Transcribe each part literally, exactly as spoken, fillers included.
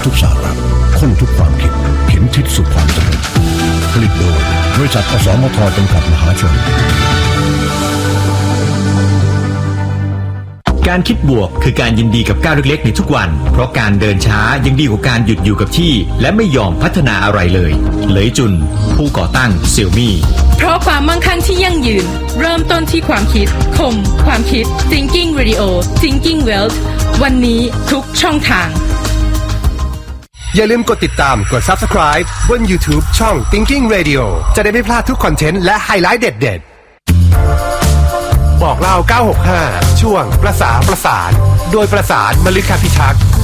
ทุกสาระค้นทุกความคิดเข็นทิศสู่ความสำเร็จผลิตโดยบริษัทอสมทจำกัดมหาชนการคิดบวกคือการยินดีกับก้าวเล็กๆในทุกวันเพราะการเดินช้ายังดีกว่าการหยุดอยู่กับที่และไม่ยอมพัฒนาอะไรเลยเหลยจุนผู้ก่อตั้ง Xiaomi เพราะความมั่งคั่งที่ยั่งยืนเริ่มต้นที่ความคิดคมความคิด Thinking Radio Thinking Wealth วันนี้ทุกช่องทางอย่าลืมกดติดตามกด Subscribe บน YouTube ช่อง Thinking Radio จะได้ไม่พลาดทุกคอนเทนต์และไฮไลท์เด็ดๆบอกเล่าเก้าหกห้าช่วงประสาประสานโดยประสานมฤคพิทักษ์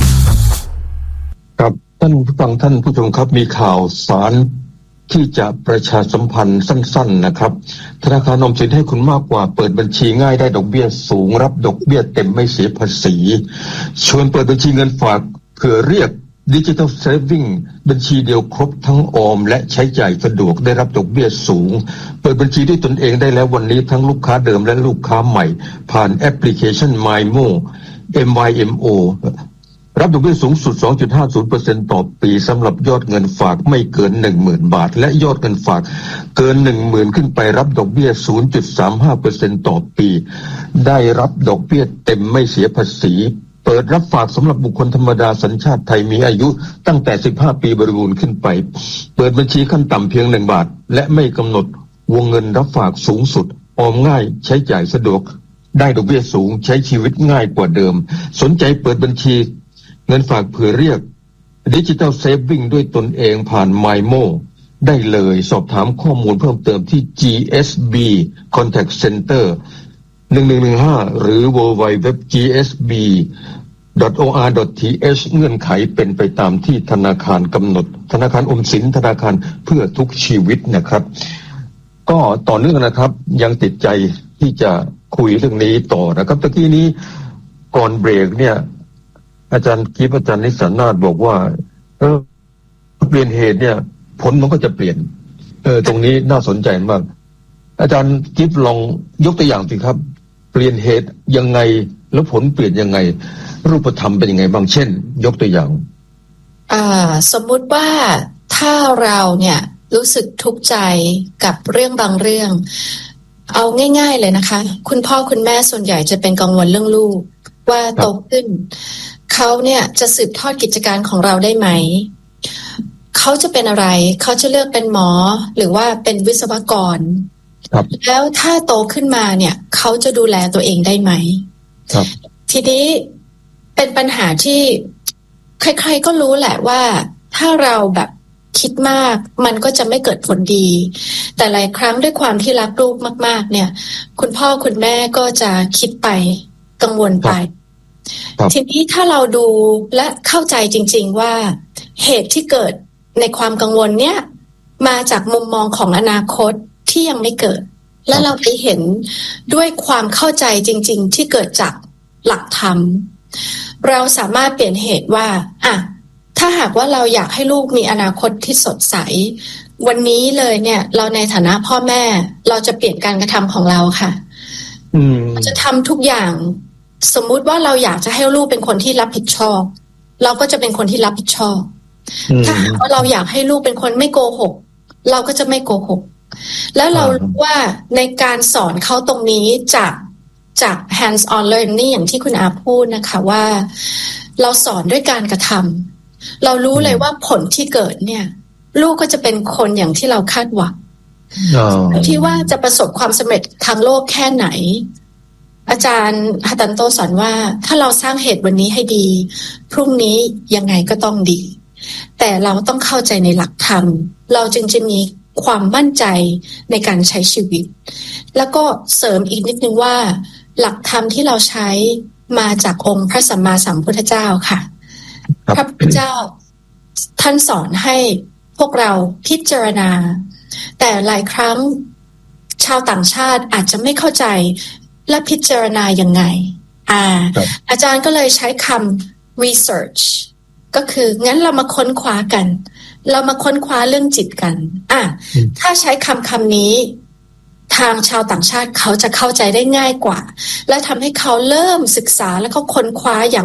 ครับท่านผู้ฟังท่านผู้ชมครับมีข่าวสารที่จะประชาสัมพันธ์สั้นๆนะครับธนาคารออมสินให้คุณมากกว่าเปิดบัญชีง่ายได้ดอกเบี้ยสูงรับดอกเบี้ยเต็มไม่เสียภาษีชวนเปิดบัญชีเงินฝากเพื่อเรียกDigital Saving บัญชีเดียวครบทั้งออมและใช้จ่ายสะดวกได้รับดอกเบี้ยสูงเปิดบัญชีด้วยตนเองได้แล้ววันนี้ทั้งลูกค้าเดิมและลูกค้าใหม่ผ่านแอปพลิเคชัน มายโม เอ็ม วาย เอ็ม โอ รับดอกเบี้ยสูงสุด สองจุดห้าศูนย์เปอร์เซ็นต์ ต่อปีสำหรับยอดเงินฝากไม่เกิน หนึ่งหมื่น บาทและยอดเงินฝากเกิน หนึ่งหมื่น ขึ้นไปรับดอกเบี้ย ศูนย์จุดสามห้าเปอร์เซ็นต์ ต่อปีได้รับดอกเบี้ยเต็มไม่เสียภาษีเปิดรับฝากสำหรับบุคคลธรรมดาสัญชาติไทยมีอายุตั้งแต่สิบห้าปีบริบูรณ์ขึ้นไปเปิดบัญชีขั้นต่ำเพียงหนึ่งบาทและไม่กำหนดวงเงินรับฝากสูงสุดออมง่ายใช้จ่ายสะดวกได้ดอกเบี้ยสูงใช้ชีวิตง่ายกว่าเดิมสนใจเปิดบัญชีเงินฝากเผื่อเรียก Digital Saving ด้วยตนเองผ่าน มายโม ได้เลยสอบถามข้อมูลเพิ่มเติมที่ จี เอส บี Contact Centerหนึ่งหนึ่งหนึ่งห้าหรือ ดับเบิลยู ดับเบิลยู ดับเบิลยู ดอท จี เอส บี ดอท โอ อาร์ ดอท ที เอช เงื่อนไขเป็นไปตามที่ธนาคารกำหนดธนาคารออมสินธนาคารเพื่อทุกชีวิตนะครับก็ต่อเนื่องนะครับยังติดใจที่จะคุยเรื่องนี้ต่อนะครับตะกี้นี้ก่อนเบรกเนี่ยอาจารย์กิฟต์อาจารย์นิสานาถบอกว่าเออเปลี่ยนเหตุเนี่ยผลมันก็จะเปลี่ยนเออตรงนี้น่าสนใจมากอาจารย์กิฟต์ลองยกตัวอย่างสิครับเปลี่ยนเหตุยังไงแล้วผลเปลี่ยนยังไงรูปธรรมเป็นยังไงบ้างเช่นยกตัวอย่างอ่าสมมุติว่าถ้าเราเนี่ยรู้สึกทุกข์ใจกับเรื่องบางเรื่องเอาง่ายๆเลยนะคะคุณพ่อคุณแม่ส่วนใหญ่จะเป็นกังวลเรื่องลูกว่าโตขึ้นเขาเนี่ยจะสืบทอดกิจการของเราได้ไหมเขาจะเป็นอะไรเขาจะเลือกเป็นหมอหรือว่าเป็นวิศวกรแล้วถ้าโตขึ้นมาเนี่ยเขาจะดูแลตัวเองได้ไหมทีนี้เป็นปัญหาที่ใครๆก็รู้แหละว่าถ้าเราแบบคิดมากมันก็จะไม่เกิดผลดีแต่หลายครั้งด้วยความที่รักลูกมากๆเนี่ยคุณพ่อคุณแม่ก็จะคิดไปกังวลไปทีนี้ถ้าเราดูและเข้าใจจริงๆว่าเหตุที่เกิดในความกังวลเนี่ยมาจากมุมมองของอนาคตที่ยังไม่เกิดและเราไปเห็นด้วยความเข้าใจจริงๆที่เกิดจากหลักธรรมเราสามารถเปลี่ยนเหตุว่าอ่ะถ้าหากว่าเราอยากให้ลูกมีอนาคตที่สดใสวันนี้เลยเนี่ยเราในฐานะพ่อแม่เราจะเปลี่ยนการกระทำของเราค่ะเราจะทำทุกอย่างสมมุติว่าเราอยากจะให้ลูกเป็นคนที่รับผิดชอบเราก็จะเป็นคนที่รับผิดชอบถ้าหากว่าเราอยากให้ลูกเป็นคนไม่โกหกเราก็จะไม่โกหกแล้วเรารู้ว่าในการสอนเขาตรงนี้จากจาก hands on learning อย่างที่คุณอาพูดนะคะว่าเราสอนด้วยการกระทำเรารู้เลยว่าผลที่เกิดเนี่ยลูกก็จะเป็นคนอย่างที่เราคาดหวังที่ว่าจะประสบความสำเร็จทางโลกแค่ไหนอาจารย์ฮัตันโตสอนว่าถ้าเราสร้างเหตุวันนี้ให้ดีพรุ่งนี้ยังไงก็ต้องดีแต่เราต้องเข้าใจในหลักธรรมเราจึงจะมีความมั่นใจในการใช้ชีวิตแล้วก็เสริมอีกนิดนึงว่าหลักธรรมที่เราใช้มาจากองค์พระสัมมาสัมพุทธเจ้าค่ะพระพุทธเจ้าท่านสอนให้พวกเราพิจารณาแต่หลายครั้งชาวต่างชาติอาจจะไม่เข้าใจและพิจารณายังไงอ่าอาจารย์ก็เลยใช้คำ research ก็คืองั้นเรามาค้นคว้ากันเรามาค้นคว้าเรื่องจิตกันอ่ะถ้าใช้คำคำนี้ทางชาวต่างชาติเขาจะเข้าใจได้ง่ายกว่าและทำให้เขาเริ่มศึกษาและเขาค้นคว้าอย่าง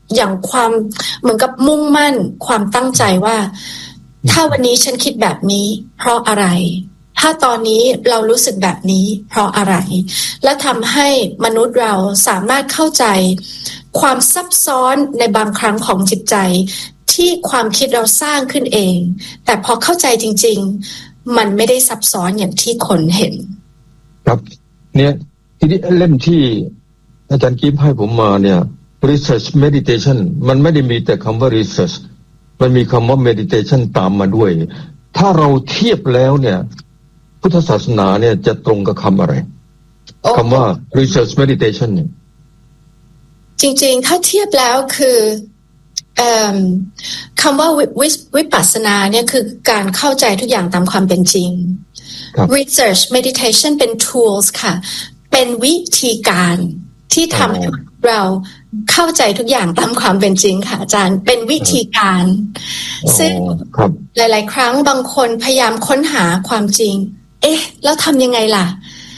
อย่างความเหมือนกับมุ่งมั่นความตั้งใจว่าถ้าวันนี้ฉันคิดแบบนี้เพราะอะไรถ้าตอนนี้เรารู้สึกแบบนี้เพราะอะไรและทำให้มนุษย์เราสามารถเข้าใจความซับซ้อนในบางครั้งของจิตใจที่ความคิดเราสร้างขึ้นเองแต่พอเข้าใจจริงๆมันไม่ได้ซับซ้อนอย่างที่คนเห็นครับเนี่ยทีนี้เล่มที่อาจารย์กิ๊บให้ผมมาเนี่ย research meditation มันไม่ได้มีแต่คำว่า research มันมีคำว่า meditation ตามมาด้วยถ้าเราเทียบแล้วเนี่ยพุทธศาสนาเนี่ยจะตรงกับคำอะไร oh. คำว่า research meditation เนี่ยจริงๆถ้าเทียบแล้วคือคำว่าวิปัสสนาเนี่ยคือการเข้าใจทุกอย่างตามความเป็นจริง research meditation เป็น tools ค่ะเป็นวิธีการที่ทำให้เราเข้าใจทุกอย่างตามความเป็นจริงค่ะอาจารย์เป็นวิธีการซึ่งหลายๆครั้งบางคนพยายามค้นหาความจริงเอ๊ะแล้วทำยังไงล่ะ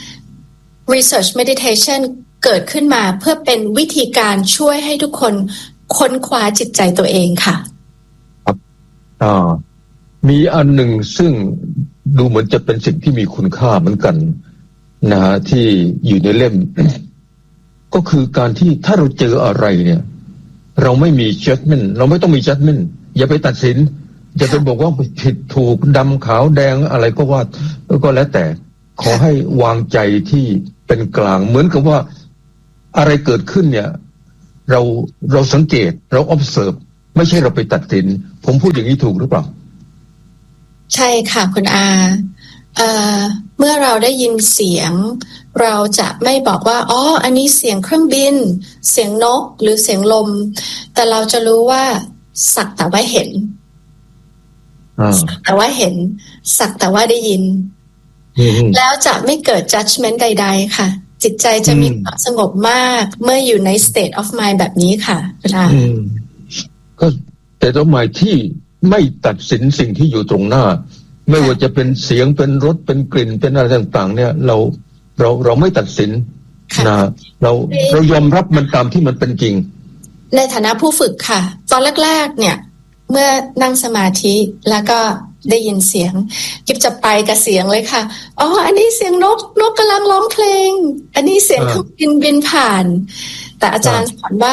research meditation เกิดขึ้นมาเพื่อเป็นวิธีการช่วยให้ทุกคนค้นคว้าจิตใจตัวเองค่ะครับอ่ามีอันหนึ่งซึ่งดูเหมือนจะเป็นสิ่งที่มีคุณค่าเหมือนกันนะฮะที่อยู่ในเล่ม ก็คือการที่ถ้าเราเจออะไรเนี่ยเราไม่มี judgment เราไม่ต้องมี judgment อย่าไปตัดสินอย่าไปบอกว่าผิดถูกดำขาวแดงอะไรก็ว่าก็แล้วแต่ขอให้วางใจที่เป็นกลางเหมือนกับว่าอะไรเกิดขึ้นเนี่ยเราเราสังเกตเรา observe ไม่ใช่เราไปตัดสินผมพูดอย่างนี้ถูกหรือเปล่าใช่ค่ะคุณอาเอ่อเมื่อเราได้ยินเสียงเราจะไม่บอกว่าอ๋ออันนี้เสียงเครื่องบินเสียงนกหรือเสียงลมแต่เราจะรู้ว่าสักแต่ว่าเห็นสักแต่ว่าเห็นสักแต่ว่าได้ยินแล้วจะไม่เกิด judgment ใดๆค่ะจิตใจจะมีความสงบมากเมื่ออยู่ใน state of mind แบบนี้ค่ะเวลาก็ state of mind ที่ไม่ตัดสินสิ่งที่อยู่ตรงหน้าไม่ว่าจะเป็นเสียงเป็นรสเป็นกลิ่นเป็นอะไรต่างๆเนี่ยเราเราเราไม่ตัดสินนะเราเรายอมรับมันตามที่มันเป็นจริงในฐานะผู้ฝึกค่ะตอนแรกๆเนี่ยเมื่อนั่งสมาธิแล้วก็ได้ยินเสียงกิ๊บจะไปกับเสียงเลยค่ะอ๋ออันนี้เสียงนกนกกำลังร้องเพลงอันนี้เสียงเครื่องบินบินผ่านแต่อาจารย์สอนว่า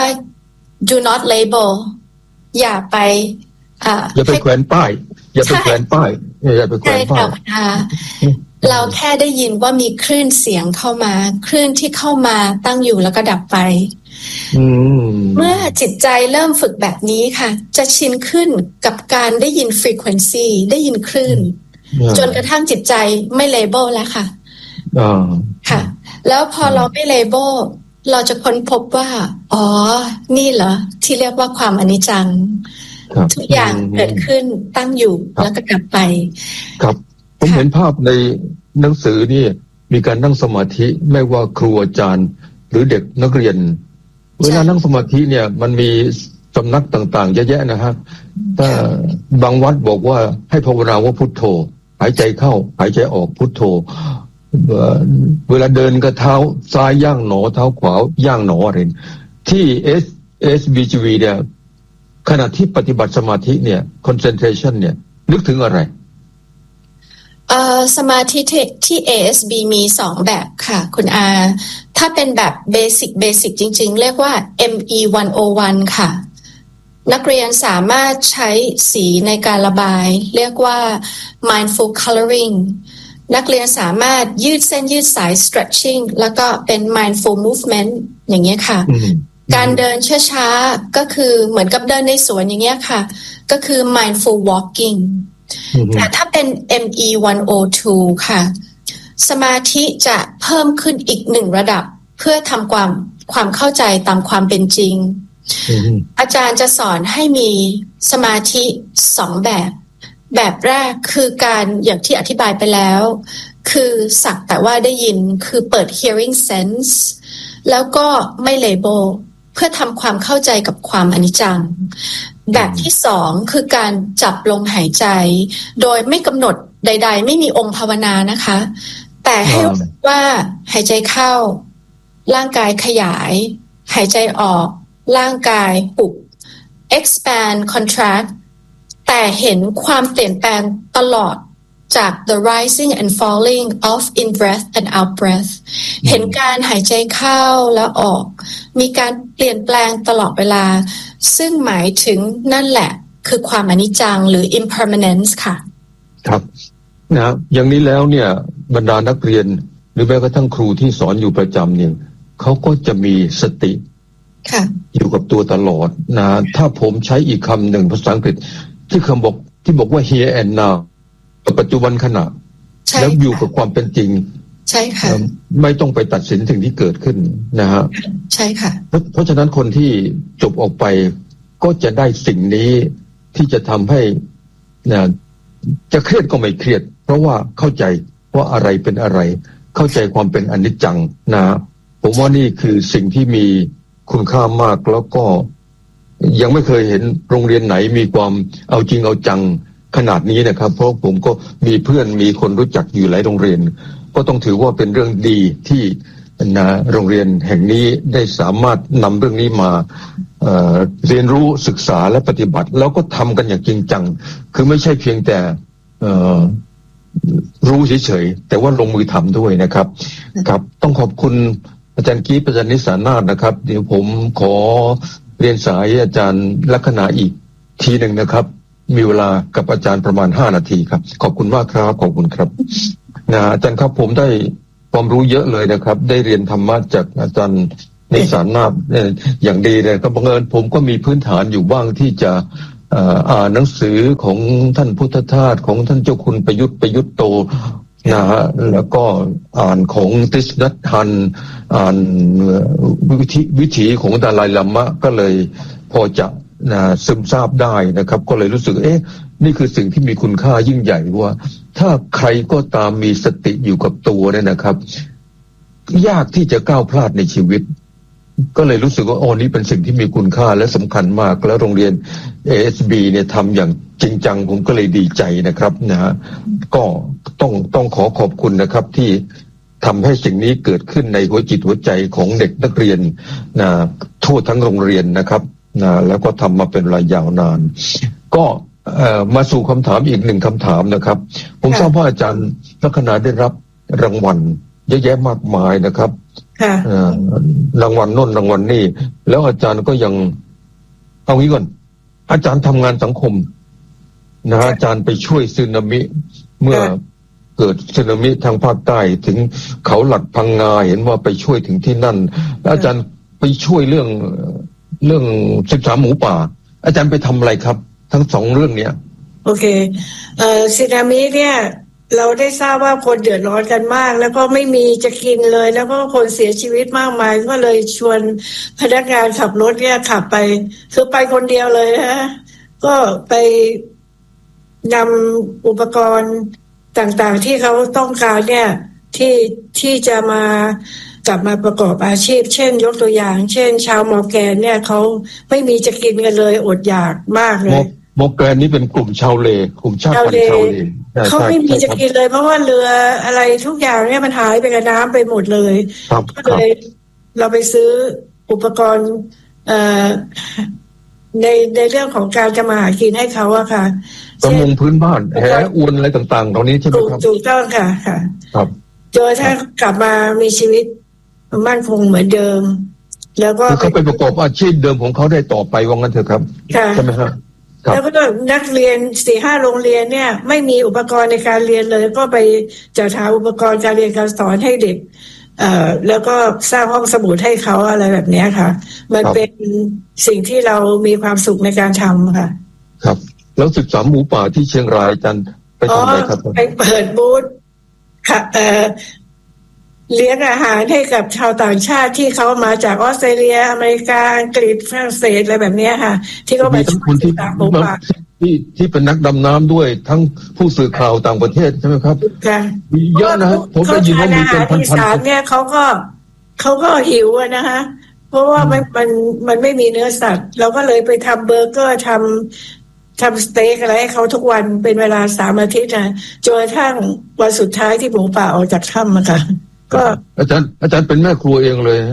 do not label อย่าไปอ่าอย่าไปแขวนป้ายอย่าไปแขวนป้ายอย่าไปแขวนป้ายเราแค่ได้ยินว่ามีคลื่นเสียงเข้ามาคลื่นที่เข้ามาตั้งอยู่แล้วก็ดับไปเมื่อจิตใจเริ่มฝึกแบบนี้ค่ะจะชินขึ้นกับการได้ยิน frequency ได้ยินคลื่นจนกระทั่งจิตใจไม่เลเบลแล้วค่ะค่ะแล้วพอเราไม่เลเบลเราจะค้นพบว่าอ๋อนี่เหรอที่เรียกว่าความอนิจจังทุกอย่างเกิดขึ้นตั้งอยู่แล้วก็กลับไปครับผมเห็นภาพในหนังสือนี่มีการนั่งสมาธิไม่ว่าครูอาจารย์หรือเด็กนักเรียนเวลานั่งสมาธิเนี่ยมันมีสำนักต่างๆเยอะแยะนะฮะถ้าบางวัดบอกว่าให้ภาวนาว่าพุทโธหายใจเข้าหายใจออกพุทโธเวลาเดินก็เท้าซ้ายย่างหนอเท้าขวาย่างหนออะไรที่ S เอส บี จี วี เนี่ยขณะที่ปฏิบัติสมาธิเนี่ย concentration เนี่ยนึกถึงอะไรเอ่อสมาธิที่ เอ เอส บี มีสองแบบค่ะคุณอาถ้าเป็นแบบเบสิกเบสิกจริงๆเรียกว่า เอ็ม อี หนึ่งศูนย์หนึ่ง ค่ะนักเรียนสามารถใช้สีในการระบายเรียกว่า mindful coloring นักเรียนสามารถยืดเส้นยืดสาย stretching แล้วก็เป็น mindful movement อย่างเงี้ยค่ะการเดินช้าๆก็คือเหมือนกับเดินในสวนอย่างเงี้ยค่ะก็คือ mindful walking แต่ถ้าเป็น เอ็ม อี หนึ่งศูนย์สอง ค่ะสมาธิจะเพิ่มขึ้นอีกหนึ่งระดับเพื่อทำความความเข้าใจตามความเป็นจริงอาจารย์จะสอนให้มีสมาธิสองแบบแบบแรกคือการอย่างที่อธิบายไปแล้วคือสักแต่ว่าได้ยินคือเปิด hearing sense แล้วก็ไม่ label เพื่อทำความเข้าใจกับความอนิจจังแบบที่สองคือการจับลมหายใจโดยไม่กำหนดใดๆไม่มีองค์ภาวนานะคะแต่ให้รู้ว่าหายใจเข้าร่างกายขยายหายใจออกร่างกายปุบ expand contract แต่เห็นความเปลี่ยนแปลงตลอดจาก the rising and falling of in breath and out breath เห็นการหายใจเข้าและออกมีการเปลี่ยนแปลงตลอดเวลาซึ่งหมายถึงนั่นแหละคือความอนิจจังหรือ impermanence ค่ะครับนะอย่างนี้แล้วเนี่ยบรรดานักเรียนหรือแม้กระทั่งครูที่สอนอยู่ประจำเนี่ยเขาก็จะมีสติอยู่กับตัวตลอดนะถ้าผมใช้อีกคำหนึ่งภาษาอังกฤษที่คำบอกที่บอกว่า here and now ปัจจุบันขณะแล้วอยู่กับความเป็นจริงใช่ค่ะไม่ต้องไปตัดสินสิ่งที่เกิดขึ้นนะฮะใช่ค่ะเพราะฉะนั้นคนที่จบออกไปก็จะได้สิ่งนี้ที่จะทำให้นะจะเครียดก็ไม่เครียดเพราะว่าเข้าใจว่าอะไรเป็นอะไรเข้าใจความเป็นอนิจจังนะผมว่านี่คือสิ่งที่มีคุณค่ามากแล้วก็ยังไม่เคยเห็นโรงเรียนไหนมีความเอาจริงเอาจังขนาดนี้นะครับเพราะผมก็มีเพื่อนมีคนรู้จักอยู่หลายโรงเรียนก็ต้องถือว่าเป็นเรื่องดีที่นะโรงเรียนแห่งนี้ได้สามารถนำเรื่องนี้มาเอ่อเรียนรู้ศึกษาและปฏิบัติแล้วก็ทำกันอย่างจริงจังคือไม่ใช่เพียงแต่เอ่อรู้เฉยๆแต่ว่าลงมือทำด้วยนะครับครับต้องขอบคุณอาจารย์กีอาจารย์นิสานาถนะครับเดี๋ยวผมขอเรียนสายอาจารย์ลัคนาอีกทีหนึ่งนะครับมีเวลากับอาจารย์ประมาณห้านาทีครับขอบคุณมากครับขอบคุณครับนะอาจารย์ครับผมได้ความรู้เยอะเลยนะครับได้เรียนธรรมะจากอาจารย์นิสานาถอย่างดีเลยครับบังเอิญผมก็มีพื้นฐานอยู่บ้างที่จะอ่านหนังสือของท่านพุทธทาสของท่านเจ้าคุณประยุทธ์ประยุทธ์โตนะฮะแล้วก็อ่านของติสนัทฮันอ่านวิถีวิถีของดาไลลามะก็เลยพอจะนะซึมซาบได้นะครับก็เลยรู้สึกเอ๊ะนี่คือสิ่งที่มีคุณค่ายิ่งใหญ่ว่าถ้าใครก็ตามมีสติอยู่กับตัวเนี่ยนะครับยากที่จะก้าวพลาดในชีวิตก็เลยรู้สึกว่าอ๋อนี่เป็นสิ่งที่มีคุณค่าและสำคัญมากแล้วโรงเรียน เอ เอส บี เนี่ยทำอย่างจริงจังผมก็เลยดีใจนะครับนะฮะก็ต้องต้องขอขอบคุณนะครับที่ทำให้สิ่งนี้เกิดขึ้นในหัวจิตหัวใจของเด็กนักเรียนนะทั่วทั้งโรงเรียนนะครับนะแล้วก็ทำมาเป็นเวลายาวนานก็เอ่อมาสู่คำถามอีกหนึ่งคำถามนะครับผมทราบว่าอาจารย์ลัคนาได้รับรางวัลเยอะแยะมากมายนะครับรางวัลโน่นรางวัลนี่แล้วอาจารย์ก็ยังเอางี้ก่อนอาจารย์ทำงานสังคมนะอาจารย์ไปช่วยสึนามิเมื่อเกิดสึนามิทางภาคใต้ถึงเขาหลักพังงาเห็นว่าไปช่วยถึงที่นั่นแล้วอาจารย์ไปช่วยเรื่องเรื่องสิบสามหมูป่าอาจารย์ไปทำอะไรครับทั้งสองเรื่องเนี้ยโอเคเอ่อสึนามิเนี่ยเราได้ทราบว่าคนเดือดร้อนกันมากแล้วก็ไม่มีจะกินเลยแล้วก็คนเสียชีวิตมากมายก็เลยชวนพนักงานขับรถเนี่ยขับไปคือไปคนเดียวเลยฮะก็ไปนำอุปกรณ์ต่างๆที่เขาต้องการเนี่ยที่ที่จะมากลับมาประกอบอาชีพเช่นยกตัวอย่างเช่นชาวมอร์แกนเนี่ยเขาไม่มีจะกินกันเลยอดอยากมากเลยมอร์แกนนี่เป็นกลุ่มชาวเลกลุ่มชาติพันธุ์ชาวเลเขาไม่มีจะกินเลยเพราะว่าเรืออะไรทุกอย่างเนี่ยมันหายไปกับน้ำไปหมดเลยก็เลยเราไปซื้ออุปกรณ์ในในเรื่องของการจะมาหากินให้เขาอะค่ะประมงพื้นบ้านแหอวนอะไรต่างๆตรงนี้ใช่ไหมครับถูกต้องค่ะค่ะครับจนถ้ากลับมามีชีวิตมั่นคงเหมือนเดิมแล้วก็เขาไปประกอบอาชีพเดิมของเขาได้ต่อไปว่างั้นเถอะครับใช่ไหมครับแล้วก็นักเรียน สี่ห้า โรงเรียนเนี่ยไม่มีอุปกรณ์ในการเรียนเลยก็ไปจัดหาอุปกรณ์การเรียนการสอนให้เด็กเอ่อแล้วก็สร้างห้องสมุดให้เขาอะไรแบบนี้ค่ะมันเป็นสิ่งที่เรามีความสุขในการทำค่ะครับแล้วสิบสามหมูป่าที่เชียงรายอาจารย์ไปทำอะไรครับไปเปิดบูธค่ะเอ่อเลี้ยงอาหารให้กับชาวต่างชาติที่เขามาจากออสเตรเลียอเมริกาอังกฤษฝรั่งเศสอะไรแบบนี้ค่ะที่เขาไปทั้งคนที่ที่ที่เป็นนักดำน้ำด้วยทั้งผู้สื่อข่าวต่างประเทศใช่ไหมครับค่ะมีเยอะนะผมได้ยินว่ามีเป็นพันๆคนเนี่ยเขาก็เขาก็หิวนะคะเพราะว่ามันมันมันไม่มีเนื้อสัตว์เราก็เลยไปทำเบอร์เกอร์ทำทำสเต็กอะไรให้เขาทุกวันเป็นเวลาสามอาทิตย์นะจนกระทั่งวันสุดท้ายที่หมูป่าออกจากถ้ำอะค่ะก็อาจารย์อาจารย์เป็นแม่ครัวเองเลยฮะ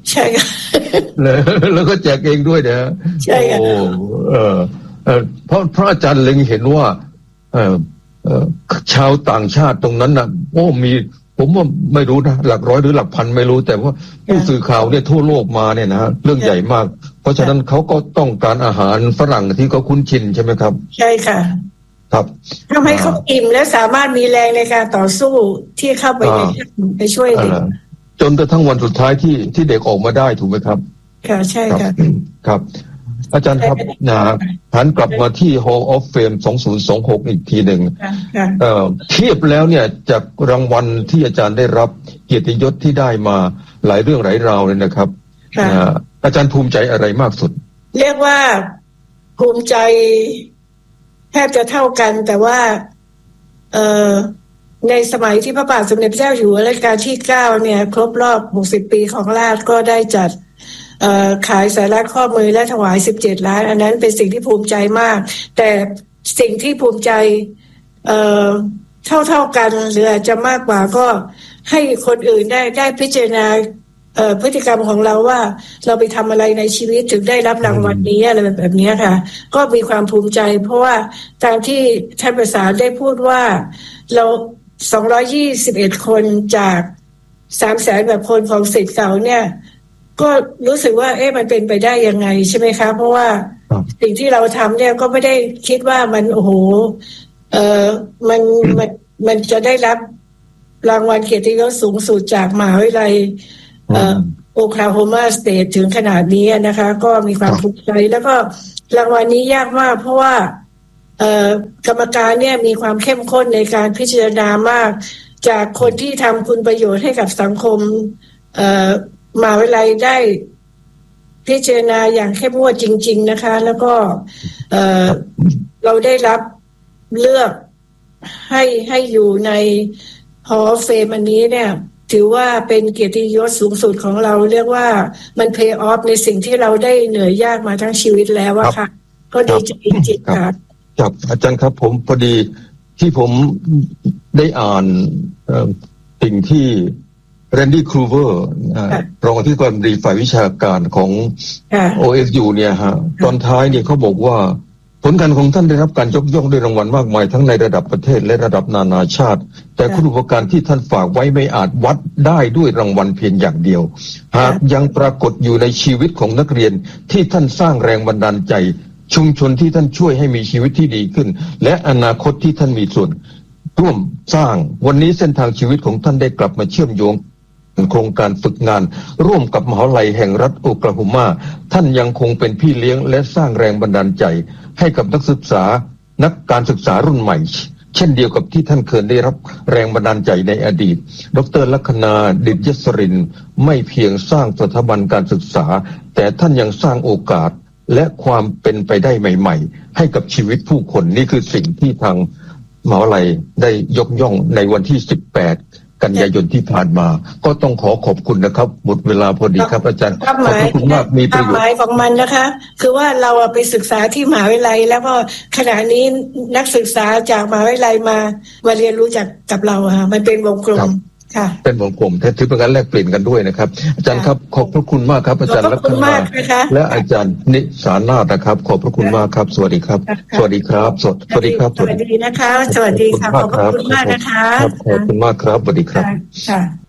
ใช่ค่ะแล้วก็แจกเองด้วยนะใช่ค่ะโอ้เออเออเพราะพระอาจารย์เล็งเห็นว่าเออเออชาวต่างชาติตรงนั้นนะโอ้มีผมว่าไม่รู้นะหลักร้อยหรือหลักพันไม่รู้แต่ว่าผู้สื่อข่าวเนี่ยทั่วโลกมาเนี่ยนะเรื่องใหญ่มากเพราะฉะนั้นเขาก็ต้องการอาหารฝรั่งที่เขาคุ้นชินใช่ไหมครับใช่ค่ะครับทำให้เขาอิ่มและสามารถมีแรงในการต่อสู้ที่เข้าไปในไปช่วยเด็กจนกระทั่งวันสุดท้ายที่ที่เด็กออกมาได้ถูกไหมครับค่ะใช่ค่ะครับอาจารย์ครับนะหันกลับมาที่ Hall of Fame สองพันยี่สิบหกอีกทีหนึ่งเอ่อเทียบแล้วเนี่ยจากรางวัลที่อาจารย์ได้รับเกียรติยศที่ได้มาหลายเรื่องหลายราวเลยนะครับอาจารย์ภูมิใจอะไรมากสุดเรียกว่าภูมิใจแทบจะเท่ากันแต่ว่าเอ่อในสมัยที่พระบาทสมเด็จพระเจ้าอยู่หัวรัชกาลที่เก้าเนี่ยครบรอบหกสิบปีของราชก็ได้จัดเอ่อขายสายรัดข้อมือและถวายสิบเจ็ดล้านอันนั้นเป็นสิ่งที่ภูมิใจมากแต่สิ่งที่ภูมิใจเอ่อเท่าๆกันหรืออาจจะมากกว่าก็ให้คนอื่นได้ได้พิจารณาเอ่อพฤติกรรมของเราว่าเราไปทำอะไรในชีวิตถึงได้รับรางวัลนี้อะไรแบบนี้ค่ะก็มีความภูมิใจเพราะว่าตามที่ท่านประสานได้พูดว่าเราสองร้อยยี่สิบเอ็ดคนจากสามแสนแบบคนของศิษย์เก่าเนี่ยก็รู้สึกว่าเอ๊ะมันเป็นไปได้ยังไงใช่ไหมคะเพราะว่าสิ่งที่เราทำเนี่ยก็ไม่ได้คิดว่ามันโอ้โหเอ่อมันมันมันจะได้รับรางวัลเกียรติยศสูงสุดจากมหาวิทยาลัยเอ่อโอคลาโฮมาสเตทถึงขนาดนี้นะคะก็มีความภูมิใจแล้วก็รางวัลนี้ยากมากเพราะว่าเอ่อกรรมการเนี่ยมีความเข้มข้นในการพิจารณามากจากคนที่ทำคุณประโยชน์ให้กับสังคมเอ่อมหาวิทยาลัยได้พิจารณาอย่างเข้มงวดจริงๆนะคะแล้วก็เอ่อเราได้รับเลือกให้ให้อยู่ในฮอลล์เฟมอันนี้เนี่ยถือว่าเป็นเกียรติยศสูงสุดของเราเรียกว่ามัน pay off ในสิ่งที่เราได้เหนื่อยยากมาทั้งชีวิตแล้วอะค่ะก็ดีใจจริงๆค่ะครับอาจารย์ครับผมพอดีที่ผมได้อ่านสิ่งที่แรนดี้ครูเวอร์รองอธิการบดีฝ่ายวิชาการของ โอ เอส ยู เนี่ยฮะตอนท้ายเนี่ยเขาบอกว่าผลงานของท่านได้รับการยกย่องด้วยรางวัลมากมายทั้งในระดับประเทศและระดับนานาชาติแต่คุณอุปการที่ท่านฝากไว้ไม่อาจวัดได้ด้วยรางวัลเพียงอย่างเดียวหากยังปรากฏอยู่ในชีวิตของนักเรียนที่ท่านสร้างแรงบันดาลใจชุมชนที่ท่านช่วยให้มีชีวิตที่ดีขึ้นและอนาคตที่ท่านมีส่วนร่วมสร้างวันนี้เส้นทางชีวิตของท่านได้กลับมาเชื่อมโยงโครงการฝึกงานร่วมกับมหาวิทยาลัยแห่งรัฐโอคลาโฮมาท่านยังคงเป็นพี่เลี้ยงและสร้างแรงบันดาลใจให้กับนักศึกษานักการศึกษารุ่นใหม่เช่นเดียวกับที่ท่านเคยได้รับแรงบันดาลใจในอดีตดร.ลัคนาดิษยศรินไม่เพียงสร้างสถาบันการศึกษาแต่ท่านยังสร้างโอกาสและความเป็นไปได้ใหม่ๆให้กับชีวิตผู้คนนี่คือสิ่งที่ทางมหาวิทยาลัยได้ยกย่องในวันที่สิบแปดกันยายนที่ผ่านมาก็ต้องขอขอบคุณนะครับหมดเวลาพอดีครับอาจารย์ขอบคุณมากมีประโยชน์ความหมายของมันนะคะคือว่าเราไปศึกษาที่มหาวิทยาลัยแล้วก็ขณะนี้นักศึกษาจากมหาวิทยาลัยมามาเรียนรู้จักกับเราค่ะมันเป็นวงกลมค่ะเป็นวงกลมแท้ถือเป็นการแลกเปลี่ยนกันด้วยนะครับอาจารย์ครับขอบพระคุณมากครับอาจารย์ลัคนาและอาจารย์นิสานาถนะครับขอบพระคุณมากครับสวัสดีครับสวัสดีครับสวัสดีครับสวัสดีนะคะสวัสดีค่ะขอบพระคุณมากนะคะขอบคุณมากครับสวัสดีครับค่ะ